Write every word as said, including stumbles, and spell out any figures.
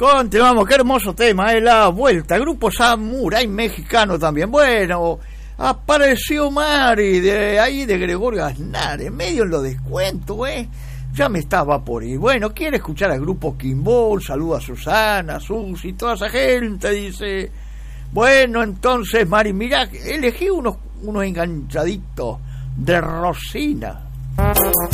Continuamos, qué hermoso tema, eh, La Vuelta, grupo Samurai mexicano también. Bueno, apareció Mari de ahí de Gregorio Aznar, en medio en lo descuento, eh. Ya me estaba por ir. Bueno, quiere escuchar al grupo Kimball, saluda a Susana, Susi, toda esa gente, dice. Bueno, entonces, Mari, mirá, elegí unos, unos enganchaditos de Rosina.